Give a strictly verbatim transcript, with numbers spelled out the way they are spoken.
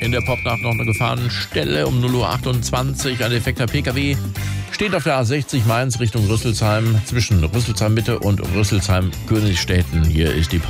In der Popnacht noch eine Gefahrenstelle um null Uhr achtundzwanzig. Ein defekter P K W steht auf der A sechzig Mainz Richtung Rüsselsheim zwischen Rüsselsheim Mitte und Rüsselsheim Königstetten. Hier ist die